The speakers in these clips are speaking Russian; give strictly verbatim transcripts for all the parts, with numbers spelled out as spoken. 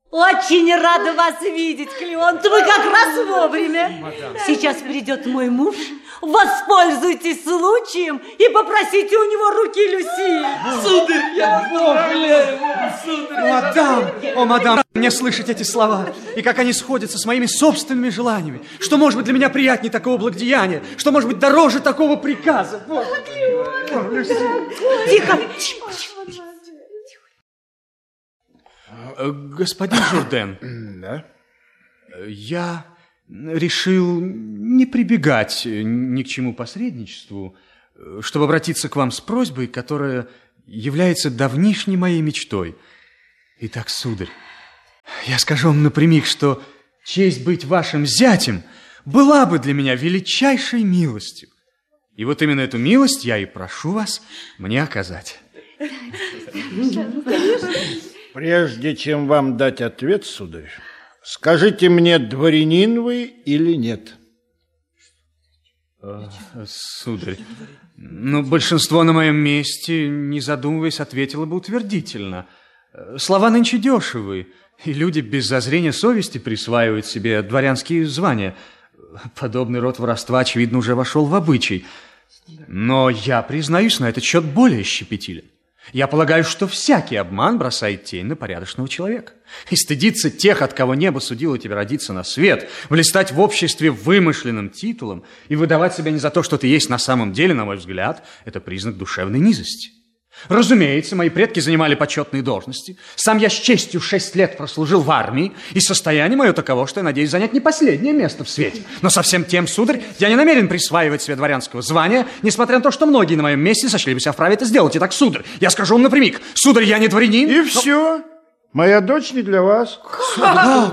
Очень рада вас видеть, Клеонт. Вы как раз вовремя. Мадам. Сейчас придет мой муж. Воспользуйтесь случаем и попросите у него руки Люси. Сударь, я умоляю, сударь. Мадам, о, мадам, мне слышать эти слова, и как они сходятся с моими собственными желаниями. Что может быть для меня приятнее такого благодеяния? Что может быть дороже такого приказа? Вот. О, Люси. Тихо, тихо, тихо. Господин Журден, да? Я решил не прибегать ни к чему посредничеству, чтобы обратиться к вам с просьбой, которая является давнишней моей мечтой. Итак, сударь, я скажу вам напрямик, что честь быть вашим зятем была бы для меня величайшей милостью. И вот именно эту милость я и прошу вас мне оказать. Прежде чем вам дать ответ, сударь, скажите мне, дворянин вы или нет? Э, сударь, ну, большинство на моем месте, не задумываясь, ответило бы утвердительно. Слова нынче дешевы, и люди без зазрения совести присваивают себе дворянские звания. Подобный род воровства, очевидно, уже вошел в обычай. Но я, признаюсь, на этот счет более щепетилен. Я полагаю, что всякий обман бросает тень на порядочного человека. И стыдиться тех, от кого небо судило тебе родиться на свет, блистать в обществе вымышленным титулом и выдавать себя не за то, что ты есть на самом деле, на мой взгляд, это признак душевной низости. Разумеется, мои предки занимали почетные должности. Сам я с честью шесть лет прослужил в армии, и состояние мое таково, что я надеюсь занять не последнее место в свете. Но со всем тем, сударь, я не намерен присваивать себе дворянского звания, несмотря на то, что многие на моем месте сочли бы себя вправе это сделать. Итак, сударь, я скажу вам напрямик, сударь, я не дворянин. И но... все. Моя дочь не для вас. Как?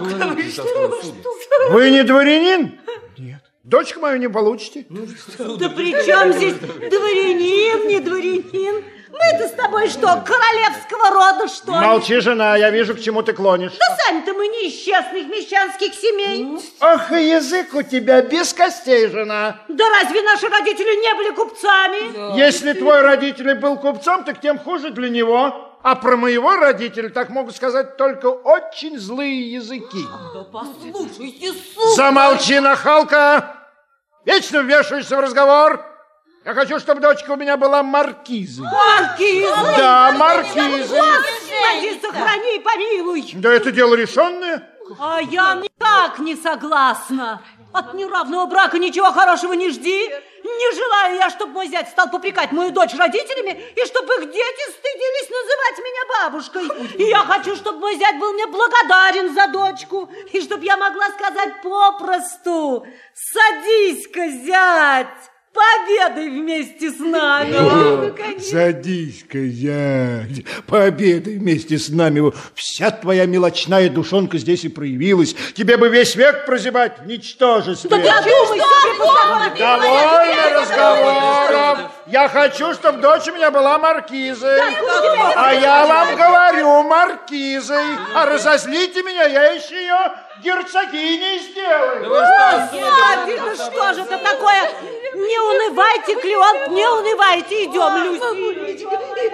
Вы не дворянин? Нет. Дочку мою не получите. Да при чем здесь дворянин, не дворянин? Мы-то с тобой что, королевского рода, что ли? Молчи, жена, я вижу, к чему ты клонишь. Да сами-то мы не из честных мещанских семей. Ах, и язык у тебя без костей, жена. Да разве наши родители не были купцами? Да. Если твой родитель был купцом, так тем хуже для него. А про моего родителя так могут сказать только очень злые языки. Да послушайте, сука! Замолчи, нахалка! Вечно вмешиваешься в разговор. Я хочу, чтобы дочка у меня была маркизой. Маркизой? Да, маркизой. Господи, сохрани и помилуй. Да это дело решенное. А я никак не согласна. От неравного брака ничего хорошего не жди. Не желаю я, чтобы мой зять стал попрекать мою дочь родителями, и чтобы их дети стыдились называть меня бабушкой. И я хочу, чтобы мой зять был мне благодарен за дочку, и чтобы я могла сказать попросту: садись-ка, зять, пообедай вместе с нами. О, садись-ка, зять, пообедай вместе с нами. Вся твоя мелочная душонка здесь и проявилась. Тебе бы весь век прозябать в ничтожестве. Да ты одумай себе, довольно разговоров. Я хочу, чтобы дочь у меня была маркизой. А я вам говорю, маркизой. А разозлите меня, я еще ее герцогиней сделаю. Господи, ну что же это такое? Не унывайте, Клеонт, не унывайте. Идем, Люси.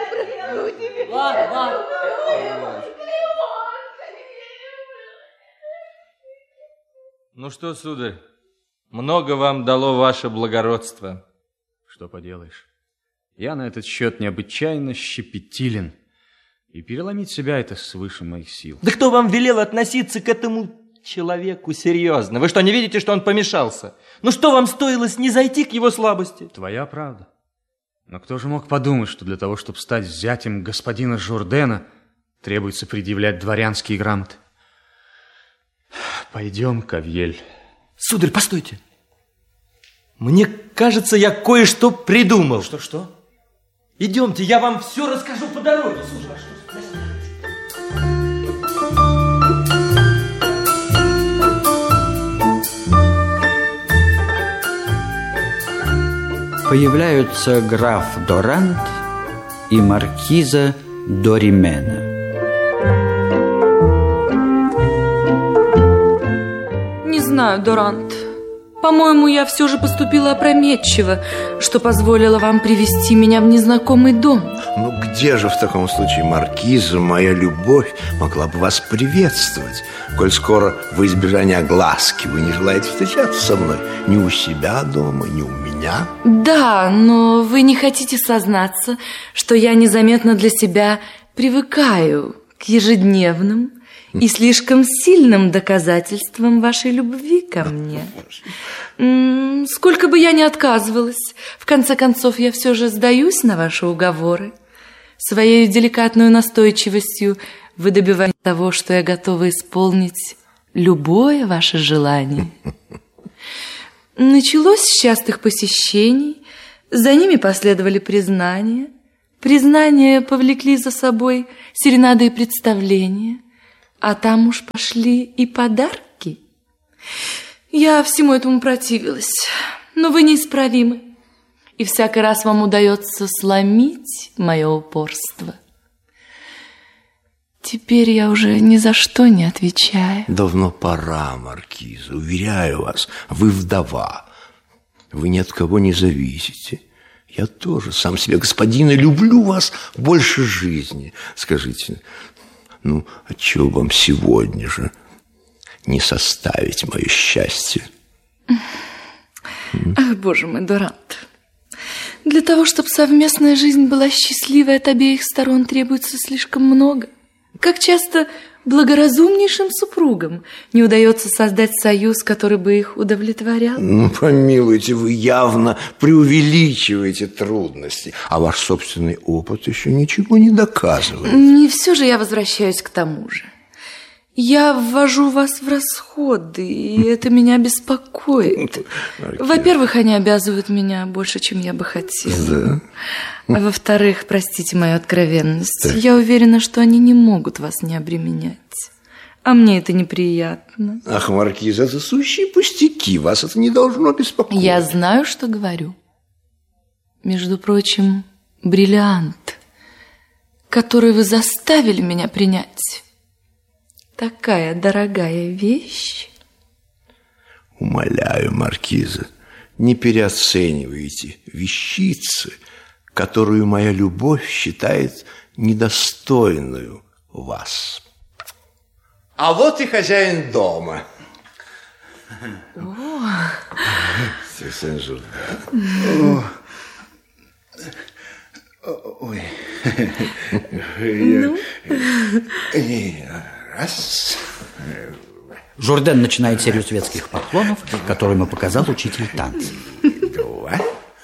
Ладно, ладно. Ну что, сударь, много вам дало ваше благородство. Что поделаешь? Я на этот счет необычайно щепетилен. И переломить себя это свыше моих сил. Да кто вам велел относиться к этому человеку серьезно? Вы что, не видите, что он помешался? Ну что вам стоило снизойти к его слабости? Твоя правда. Но кто же мог подумать, что для того, чтобы стать зятем господина Журдена, требуется предъявлять дворянские грамоты? Пойдем, Кавьель. Сударь, постойте. Мне кажется, я кое-что придумал. Что-что? Идемте, я вам все расскажу по дороге. Появляются граф Дорант и маркиза Доримена. Не знаю, Дорант. По-моему, я все же поступила опрометчиво, что позволило вам привести меня в незнакомый дом. Ну где же в таком случае, маркиза, моя любовь могла бы вас приветствовать, коль скоро во избежание огласки вы не желаете встречаться со мной ни у себя дома, ни у меня? Да, но вы не хотите сознаться, что я незаметно для себя привыкаю к ежедневным и слишком сильным доказательством вашей любви ко мне. М-м, сколько бы я ни отказывалась, в конце концов я все же сдаюсь на ваши уговоры. Своей деликатной настойчивостью вы добиваете того, что я готова исполнить любое ваше желание. Началось с частых посещений, за ними последовали признания. Признания повлекли за собой серенады и представления. А там уж пошли и подарки. Я всему этому противилась, но вы неисправимы. И всякий раз вам удается сломить мое упорство. Теперь я уже ни за что не отвечаю. Давно пора, маркиза, уверяю вас, вы вдова. Вы ни от кого не зависите. Я тоже сам себе господин и люблю вас больше жизни. Скажите... Ну, отчего вам сегодня же не составить мое счастье? Ах, боже мой, Дорант. Для того, чтобы совместная жизнь была счастливой, от обеих сторон требуется слишком много. Как часто благоразумнейшим супругам не удается создать союз, который бы их удовлетворял? Ну, помилуйте, вы явно преувеличиваете трудности, а ваш собственный опыт еще ничего не доказывает. Не все же я возвращаюсь к тому же. Я ввожу вас в расходы, и это меня беспокоит. Во-первых, они обязывают меня больше, чем я бы хотела. Да. А во-вторых, простите мою откровенность, да. Я уверена, что они не могут вас не обременять. А мне это неприятно. Ах, маркиза, это сущие пустяки, вас это не должно беспокоить. Я знаю, что говорю. Между прочим, бриллиант, который вы заставили меня принять, такая дорогая вещь. Умоляю, маркиза, не переоценивайте вещицы, которую моя любовь считает недостойную вас. А вот и хозяин дома. О. Ой. Ну? Раз. Журден начинает серию светских поклонов, которые ему показал учитель танца. Два.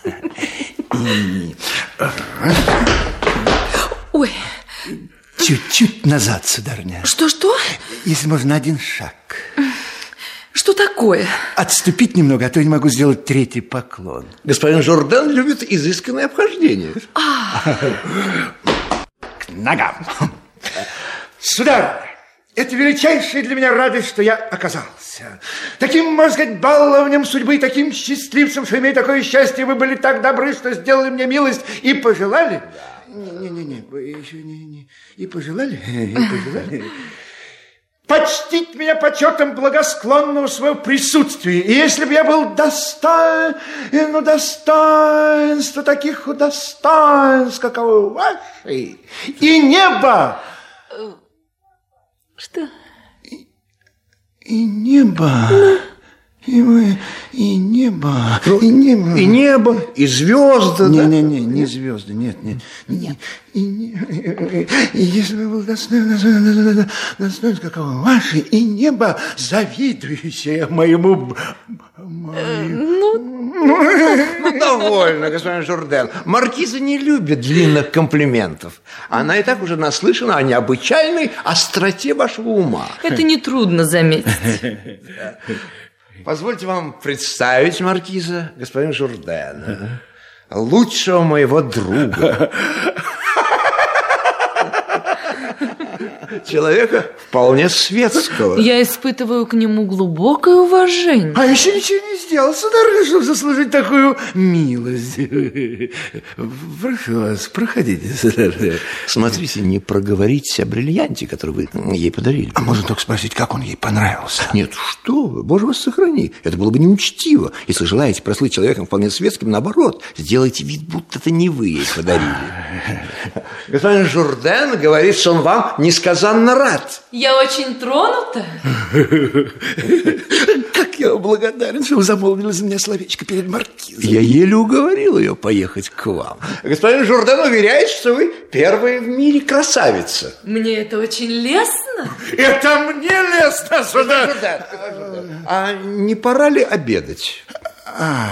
Ой. Чуть-чуть назад, сударыня. Что-что? Если можно, один шаг. Что такое? Отступить немного, а то я не могу сделать третий поклон. Господин Журден любит изысканное обхождение. К ногам. Сударыня, это величайшая для меня радость, что я оказался. Таким, можно сказать, баловнем судьбы, таким счастливцем, что имею такое счастье. Вы были так добры, что сделали мне милость и пожелали. Не-не-не, еще не, не. И пожелали, и пожелали. Почтить меня почетом благосклонного своего присутствия. И если бы я был достоин, ну, достоинства таких достоинств, каковы ваши, и небо... Что? И, и небо... И, мы, и небо, ну, и небо, и небо, и звезды. Не, да? не, не, не звезды, нет, нет, нет. И, и, и, и если бы был достоин, достоин, достоин, какого ваши, и небо, завидующее моему, моему... Ну, довольно, господин Журден. Маркиза не любит длинных комплиментов. Она и так уже наслышана о необычайной остроте вашего ума. Это нетрудно заметить. Позвольте вам представить, маркиза, господин Журдена, лучшего моего друга. человека вполне светского. Я испытываю к нему глубокое уважение. А еще ничего не сделал, сударыня, чтобы заслужить такую милость. Прошу вас, проходите, сударыня. Смотрите, не проговоритесь о бриллианте, который вы ей подарили. А можно только спросить, как он ей понравился? Нет, что вы, боже вас сохрани. Это было бы неучтиво. Если желаете прослыть человеком вполне светским, наоборот, сделайте вид, будто это не вы ей подарили. Господин Журден говорит, что он вам несказанно рад. Я очень тронута. Как я вам благодарен, что вы замолвили за меня словечко перед маркизом. Я еле уговорил ее поехать к вам. Господин Журден уверяет, что вы первая в мире красавица. Мне это очень лестно. Это мне лестно, сударь. А не пора ли обедать? А...